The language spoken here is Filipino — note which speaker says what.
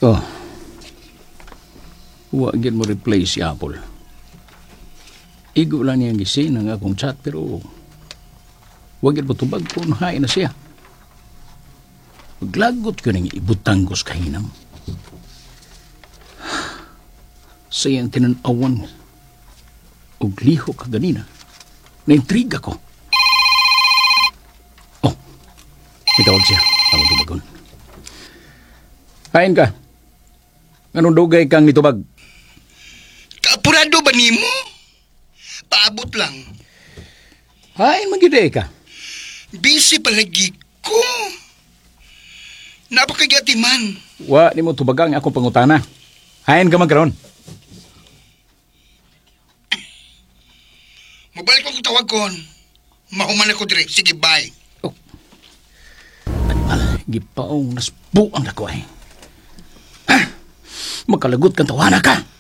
Speaker 1: Oh, wagin mo replace si Apple. Igo lang niyang gisin ang akong chat pero wagin mo tubag kung hain na siya. Maglagot ko nang ibutanggos kahinam. Sayang tinanawan og liho ka ganina. Naintriga ko. Oh, may tawag siya. Ako tubagon. Hain ka. Anong dugay kang nitubag?
Speaker 2: Kaapurado ba nimo? Paabot lang.
Speaker 1: Hain, magiday ka.
Speaker 2: Busy palagi ko. Napakagatiman.
Speaker 1: Wa ni mo tubagang akong pangutana. Hain ka magkaroon.
Speaker 2: Mabalik ko tawag kon. Mahuman ako dire. Sige, bye.
Speaker 1: Gipaong nasbuang na ko eh. Magkalagot kang tawana ka.